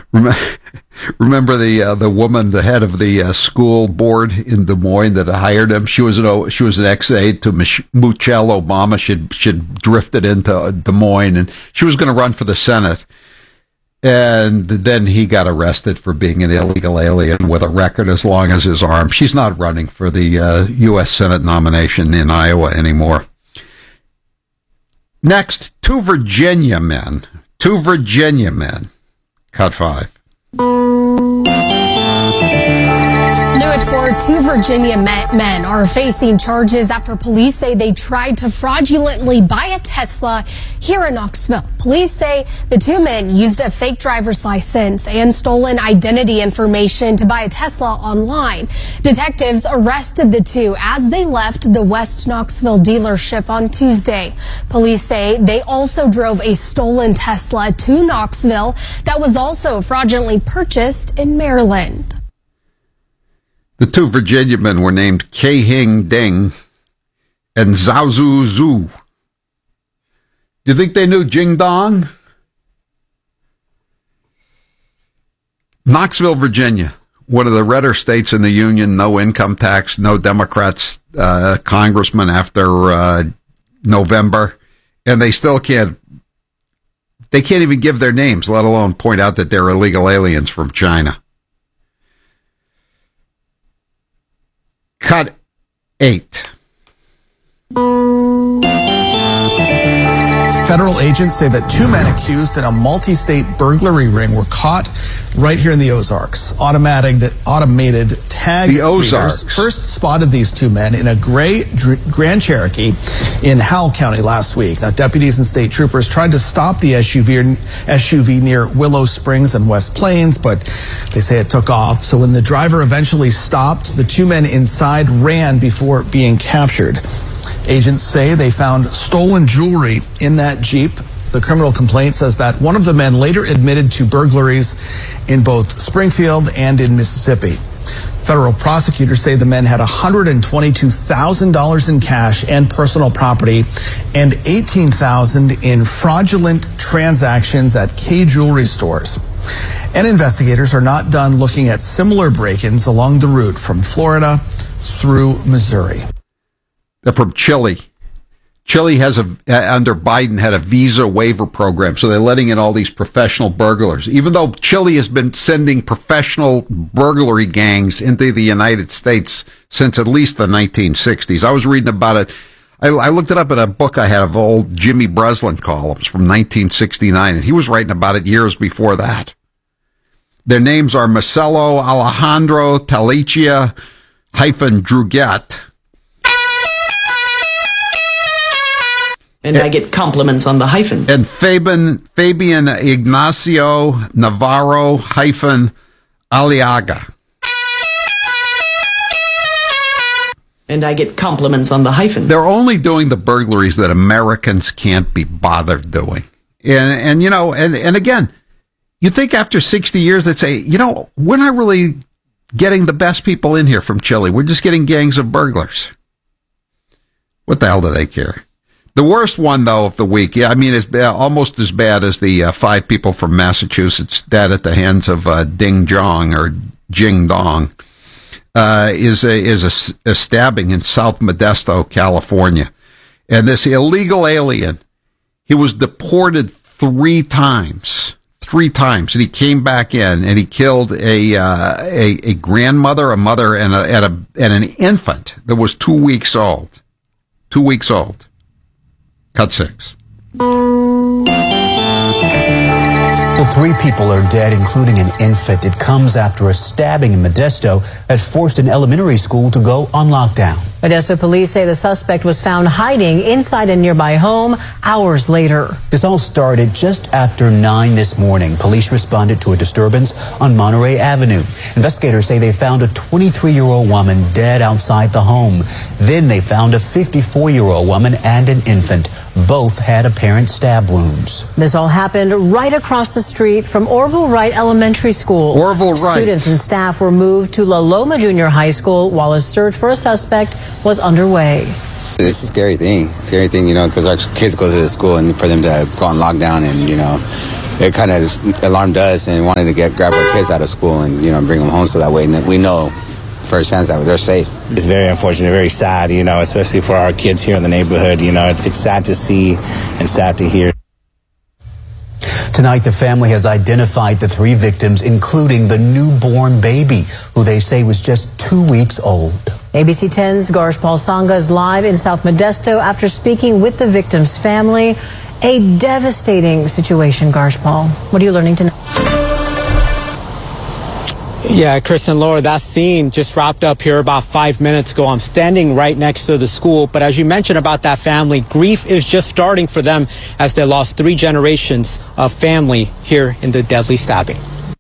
Remember the woman, the head of the school board in Des Moines that hired him? She was an ex-aide to Michelle Obama. She'd drifted into Des Moines, and she was going to run for the Senate. And then he got arrested for being an illegal alien with a record as long as his arm. She's not running for the U.S. Senate nomination in Iowa anymore. Next, two Virginia men. Cut 5. New at 4, two Virginia men are facing charges after police say they tried to fraudulently buy a Tesla here in Knoxville. Police say the two men used a fake driver's license and stolen identity information to buy a Tesla online. Detectives arrested the two as they left the West Knoxville dealership on Tuesday. Police say they also drove a stolen Tesla to Knoxville that was also fraudulently purchased in Maryland. The two Virginia men were named Kei-Hing Deng and Zhao Zhu. Do you think they knew Jing Dong? Knoxville, Virginia, one of the redder states in the Union, no income tax, no Democrats, congressman after November, and they still can't even give their names, let alone point out that they're illegal aliens from China. Cut 8. Federal agents say that two men accused in a multi-state burglary ring were caught right here in the Ozarks. Automated tag readers first spotted these two men in a gray Grand Cherokee in Howell County last week. Now, deputies and state troopers tried to stop the SUV near Willow Springs and West Plains, but they say it took off. So when the driver eventually stopped, the two men inside ran before being captured. Agents say they found stolen jewelry in that Jeep. The criminal complaint says that one of the men later admitted to burglaries in both Springfield and in Mississippi. Federal prosecutors say the men had $122,000 in cash and personal property and $18,000 in fraudulent transactions at Kay jewelry stores. And investigators are not done looking at similar break-ins along the route from Florida through Missouri. They're from Chile. Chile has under Biden had a visa waiver program, so they're letting in all these professional burglars. Even though Chile has been sending professional burglary gangs into the United States since at least the 1960s. I was reading about it. I looked it up in a book I had of old Jimmy Breslin columns from 1969, and he was writing about it years before that. Their names are Marcelo Alejandro Talicia Druget. And I get compliments on the hyphen. And Fabian Ignacio Navarro Aliaga. And I get compliments on the hyphen. They're only doing the burglaries that Americans can't be bothered doing. And you know, and again, you think after 60 years they'd say, you know, we're not really getting the best people in here from Chile. We're just getting gangs of burglars. What the hell do they care? The worst one, though, of the week, yeah, I mean, it's almost as bad as the 5 people from Massachusetts dead at the hands of Ding Dong or Jing Dong, is a stabbing in South Modesto, California. And this illegal alien, he was deported 3 times, and he came back in and he killed a grandmother, a mother, and an infant that was 2 weeks old. 2 weeks old. Cut 6. Well, 3 people are dead, including an infant. It comes after a stabbing in Modesto that forced an elementary school to go on lockdown. Modesto police say the suspect was found hiding inside a nearby home hours later. This all started just after 9 this morning. Police responded to a disturbance on Monterey Avenue. Investigators say they found a 23-year-old woman dead outside the home. Then they found a 54-year-old woman and an infant. Both had apparent stab wounds. This all happened right across the street from Orville Wright Elementary School. Orville Wright. Students and staff were moved to La Loma Junior High School while a search for a suspect was underway. It's a scary thing, you know, because our kids go to the school and for them to go on lockdown and, you know, it kind of alarmed us and wanted to grab our kids out of school and, bring them home so that way and we know firsthand that they're safe. It's very unfortunate, very sad, especially for our kids here in the neighborhood. It's sad to see and sad to hear. Tonight, the family has identified the 3 victims, including the newborn baby, who they say was just 2 weeks old. ABC 10's Garshpal Sangha is live in South Modesto after speaking with the victim's family. A devastating situation, Garshpal. What are you learning tonight? Yeah, Chris and Laura, that scene just wrapped up here about 5 minutes ago. I'm standing right next to the school, but as you mentioned about that family, grief is just starting for them as they lost 3 generations of family here in the deadly stabbing.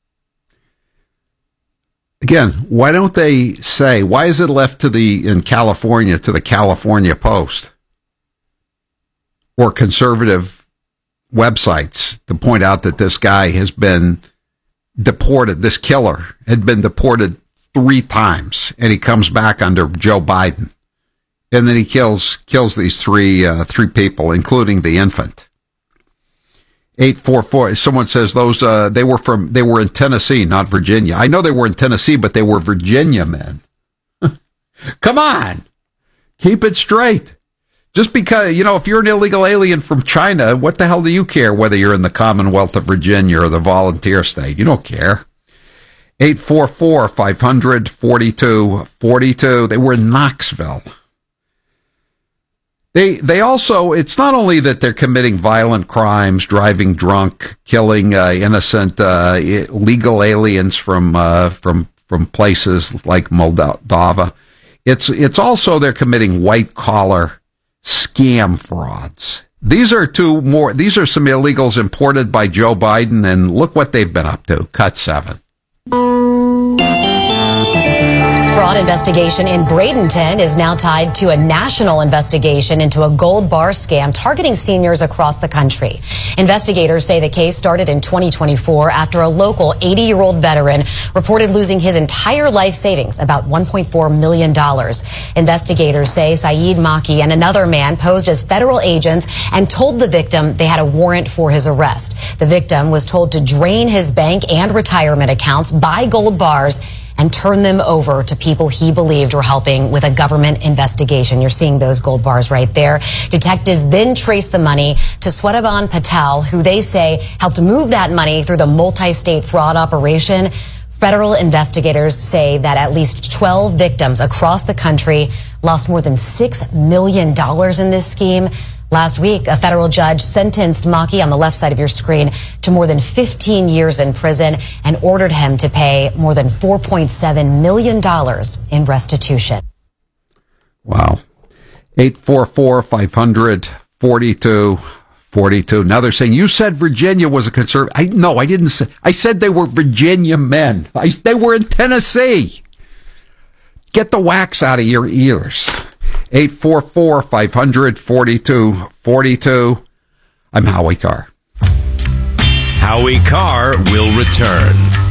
Again, why don't they say, why is it left in California to the California Post or conservative websites to point out that this guy has been deported, this killer had been deported 3 times, and he comes back under Joe Biden, and then he kills these three people, including the infant. 844. Someone says they were in Tennessee, not Virginia. I know they were in Tennessee, but they were Virginia men. Come on, keep it straight. Just because, if you're an illegal alien from China, what the hell do you care whether you're in the Commonwealth of Virginia or the volunteer state? You don't care. 844-500-4242. They were in Knoxville. They also, it's not only that they're committing violent crimes, driving drunk, killing innocent legal aliens from places like Moldova. It's also they're committing white collar scam frauds. These are some illegals imported by Joe Biden, and look what they've been up to. Cut 7. Fraud investigation in Bradenton is now tied to a national investigation into a gold bar scam targeting seniors across the country. Investigators say the case started in 2024 after a local 80-year-old veteran reported losing his entire life savings, about $1.4 million. Investigators say Saeed Maki and another man posed as federal agents and told the victim they had a warrant for his arrest. The victim was told to drain his bank and retirement accounts, buy gold bars, and turn them over to people he believed were helping with a government investigation. You're seeing those gold bars right there. Detectives then traced the money to Swetaban Patel, who they say helped move that money through the multi-state fraud operation. Federal investigators say that at least 12 victims across the country lost more than $6 million in this scheme. Last week, a federal judge sentenced Maki, on the left side of your screen, to more than 15 years in prison and ordered him to pay more than $4.7 million in restitution. Wow. 844-500-4242. Now they're saying, you said Virginia was a conservative. No, I didn't say. I said they were Virginia men. They were in Tennessee. Get the wax out of your ears. 844-500-4242. I'm Howie Carr. Howie Carr will return.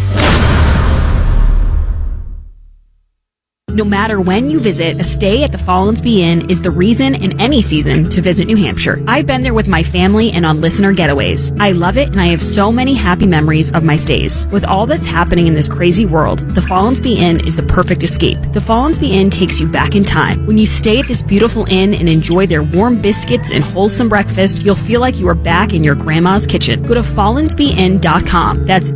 No matter when you visit, a stay at the Follansbee Inn is the reason in any season to visit New Hampshire. I've been there with my family and on listener getaways. I love it, and I have so many happy memories of my stays. With all that's happening in this crazy world, the Follansbee Inn is the perfect escape. The Follansbee Inn takes you back in time. When you stay at this beautiful inn and enjoy their warm biscuits and wholesome breakfast, you'll feel like you are back in your grandma's kitchen. Go to FollansbeeInn.com. That's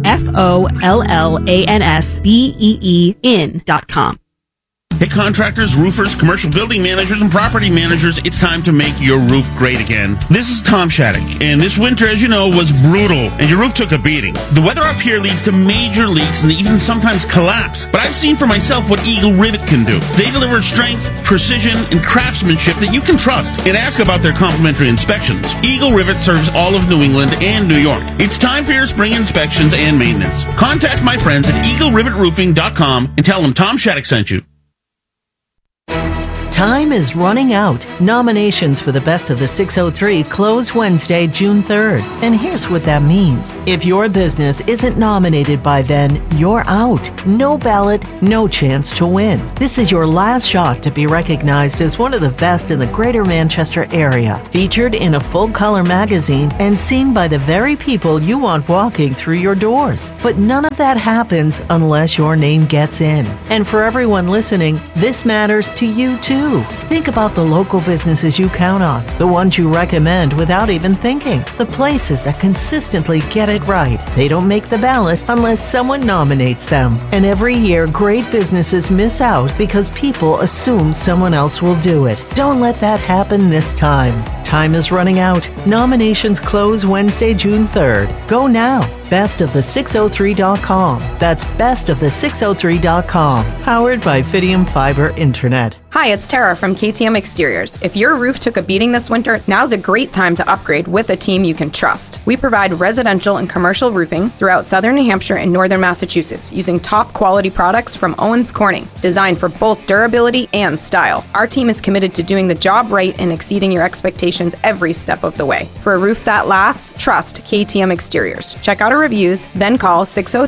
FOLLANSBEE in.com. Hey, contractors, roofers, commercial building managers, and property managers, it's time to make your roof great again. This is Tom Shattuck, and this winter, as you know, was brutal, and your roof took a beating. The weather up here leads to major leaks and even sometimes collapse, but I've seen for myself what Eagle Rivet can do. They deliver strength, precision, and craftsmanship that you can trust, and ask about their complimentary inspections. Eagle Rivet serves all of New England and New York. It's time for your spring inspections and maintenance. Contact my friends at EagleRivetRoofing.com and tell them Tom Shattuck sent you. Time is running out. Nominations for the Best of the 603 close Wednesday, June 3rd. And here's what that means. If your business isn't nominated by then, you're out. No ballot, no chance to win. This is your last shot to be recognized as one of the best in the greater Manchester area. Featured in a full-color magazine and seen by the very people you want walking through your doors. But none of that happens unless your name gets in. And for everyone listening, this matters to you too. Think about the local businesses you count on, the ones you recommend without even thinking, the places that consistently get it right. They don't make the ballot unless someone nominates them. And every year, great businesses miss out because people assume someone else will do it. Don't let that happen this time. Time is running out. Nominations close Wednesday, June 3rd. Go now. Bestofthe603.com. That's bestofthe603.com. Powered by Fidium Fiber Internet. Hi, it's Tara from KTM Exteriors. If your roof took a beating this winter, now's a great time to upgrade with a team you can trust. We provide residential and commercial roofing throughout southern New Hampshire and northern Massachusetts using top quality products from Owens Corning, designed for both durability and style. Our team is committed to doing the job right and exceeding your expectations every step of the way. For a roof that lasts, trust KTM Exteriors. Check out our reviews, then call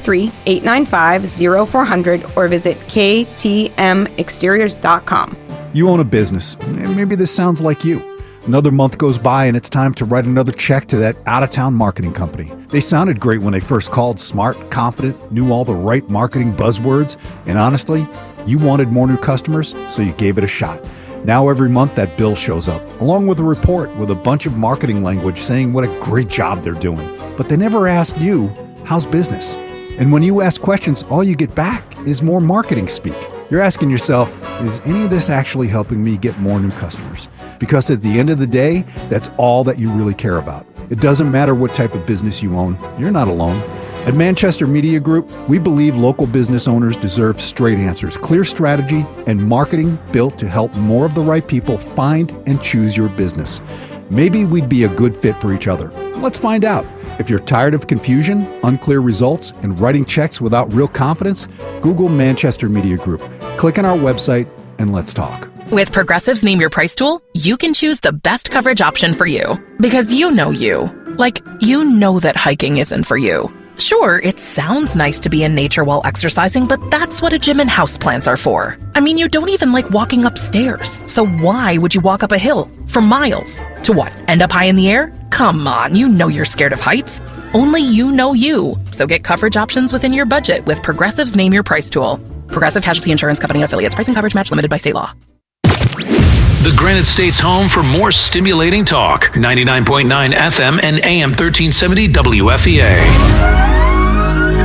603-895-0400 or visit ktmexteriors.com. You own a business, and maybe this sounds like you. Another month goes by and it's time to write another check to that out-of-town marketing company. They sounded great when they first called, smart, confident, knew all the right marketing buzzwords, and honestly, you wanted more new customers, so you gave it a shot. Now every month that bill shows up, along with a report with a bunch of marketing language saying what a great job they're doing. But they never ask you, how's business? And when you ask questions, all you get back is more marketing speak. You're asking yourself, is any of this actually helping me get more new customers? Because at the end of the day, that's all that you really care about. It doesn't matter what type of business you own. You're not alone. At Manchester Media Group, we believe local business owners deserve straight answers, clear strategy, and marketing built to help more of the right people find and choose your business. Maybe we'd be a good fit for each other. Let's find out. If you're tired of confusion, unclear results, and writing checks without real confidence, Google Manchester Media Group. Click on our website and let's talk. With Progressive's Name Your Price tool, you can choose the best coverage option for you. Because you know you. Like, you know that hiking isn't for you. Sure, it sounds nice to be in nature while exercising, but that's what a gym and houseplants are for. I mean, you don't even like walking upstairs. So why would you walk up a hill for miles? To what, end up high in the air? Come on, you know you're scared of heights. Only you know you. So get coverage options within your budget with Progressive's Name Your Price tool. Progressive Casualty Insurance Company and Affiliates. Price and coverage match limited by state law. The Granite State's home for more stimulating talk. 99.9 FM and AM 1370 WFEA.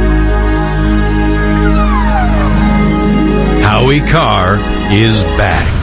Howie Carr is back.